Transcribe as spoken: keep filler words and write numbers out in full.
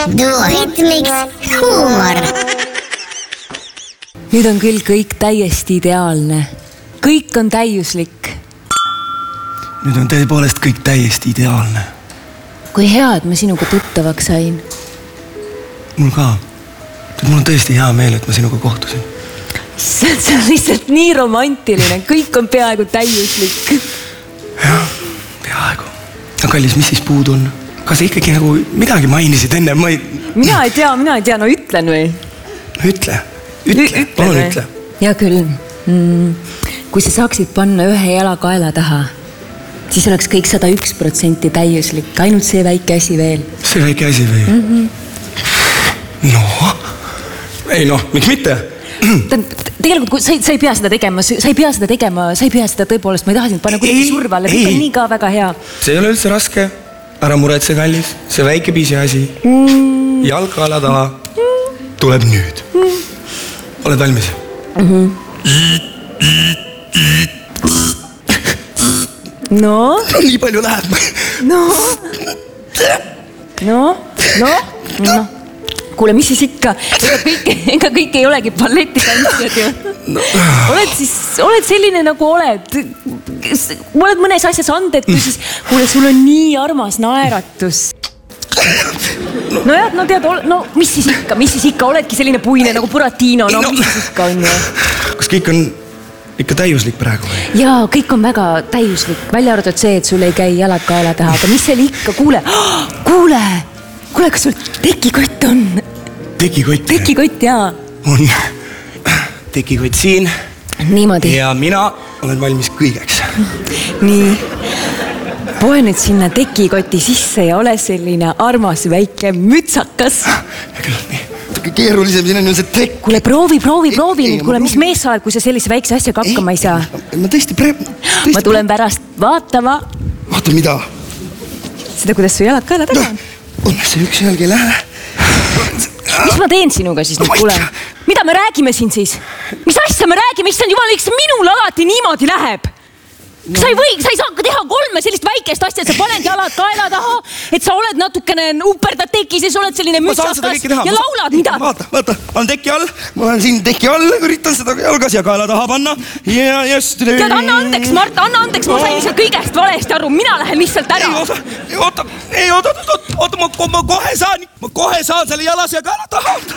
Duetmix huumor. Nüüd on küll kõik täiesti ideaalne. Kõik on täiuslik. Nüüd on tõepoolest kõik täiesti ideaalne. Kui hea, et ma sinuga tuttavaks sain. Mul ka. Mul on tõesti hea meel, et ma sinuga kohtusin. See on lihtsalt nii romantiline. Kõik on peaaegu täiuslik. Jah, peaaegu. No kallis, mis siis puudu on? Kas ikkagi nagu midagi mainisid enne? Ma ei... Mina ei tea, mina ei tea. No ütlen või? No ütle. Ütle, palun ütle. Ja küll. Mm, kui sa saaksid panna ühe jala kaela taha, siis oleks kõik sada üks protsenti täiuslik. Ainult see väike asi veel. See väike asi veel? Mm-hmm. No, ei noh, miks mitte? Tegelikult sa ei, sa ei pea seda tegema, sa ei pea seda tegema, sa ei pea seda tõepoolest, ma ei taha sind panna kuidagi surve alla, kõik on nii ka väga hea. See ei ole üldse raske, ära muretse kallis, see väike pisi asi, mm. jalgkaela taha mm. tuleb nüüd. Mm. Oled valmis? Mm-hmm. No? No nii palju läheb. No? No? No? No? Kuule, mis siis ikka? Ega kõik, ega kõik ei olegi balletitantsijad ju. No. Oled siis, oled selline nagu oled. Oled mõnes asjas andetu, siis kuule, sul on nii armas naeratus. No jah, no tead, no mis siis ikka, mis siis ikka, oledki selline puine nagu Buratino, no, no mis siis ikka on ju? Kas kõik on ikka täiuslik praegu või? Jaa, kõik on väga täiuslik, välja arvatud see, et sul ei käi jalad kaela taha, aga mis seal ikka, kuule, kuule, kuule, kas sul tekikott on? Tekikott? Tekikott, jaa. On tekikott siin. Niimoodi. Ja mina olen valmis kõigeks. Nii. Poe nüüd sinna tekikoti sisse ja ole selline armas väike mütsakas. Keerulisem siin on ju see tekk. Kuule, proovi, proovi, proovi nüüd. Kuule, mis mees sa oled, kui sa sellise väikse asjaga hakkama ei saa? Ma tõesti pre... Ma tulen pärast vaatama. Vaata mida? Seda, kuidas su jalad kaela taga on. On see üks jalg ei lähe. Mis ma teen sinuga siis nüüd, kuule? Mida me räägime siin siis? Mis asja me räägime? Issand jumal, eks minul alati niimoodi läheb. Sa ei või, sa ei saa teha kolme sellist väikest asja, et sa paned jalad kaela taha, et sa oled natukene uperdad teki, siis oled selline mütsakas ja laulad midagi. Vaata, vaata, ma olen teki all, ma olen siin teki all, üritan seda jalgas ja kaela taha panna. Ja just... Tead, anna andeks, Mart, anna andeks, ma sain lihtsalt kõigest valesti aru, mina lähen lihtsalt ära. Ei, oota, ei, oota, ei, oota, oota, oota, ma kohe saan, ma kohe saan selle jalas ja kaela taha.